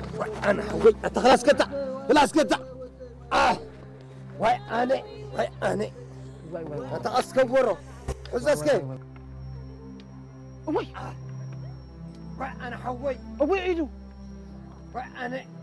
أنا حوي أنت خلاص كده خلاص كده وي أنا أنت أسكبره حزاسكي وي أنا حوي وي عيدو أنا